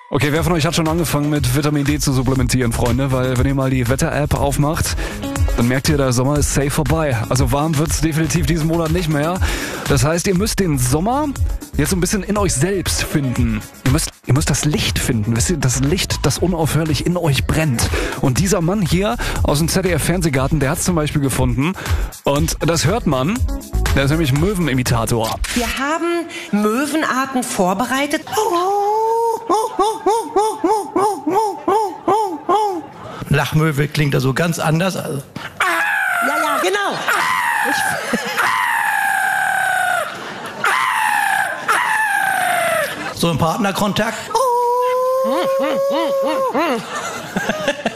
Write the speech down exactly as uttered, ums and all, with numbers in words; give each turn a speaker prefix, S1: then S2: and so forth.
S1: Okay, wer von euch hat schon angefangen mit Vitamin D zu supplementieren, Freunde? Weil wenn ihr mal die Wetter-App aufmacht, dann merkt ihr, der Sommer ist safe vorbei. Also warm wird's definitiv diesen Monat nicht mehr. Das heißt, ihr müsst den Sommer jetzt so ein bisschen in euch selbst finden. Ihr müsst, ihr müsst das Licht finden. Wisst ihr, das Licht, das unaufhörlich in euch brennt. Und dieser Mann hier aus dem Z D F-Fernsehgarten, der hat's zum Beispiel gefunden. Und das hört man. Der ist nämlich Möwenimitator.
S2: Wir haben Möwenarten vorbereitet.
S3: Lachmöwe klingt da so ganz anders. Also.
S2: Ja, ja, genau.
S3: So ein Partnerkontakt.